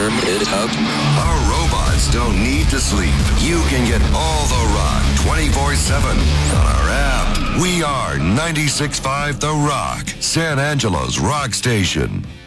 Our robots don't need to sleep. You can get all the rock 24/7 on our app. We are 96.5 The Rock, San Angelo's rock station.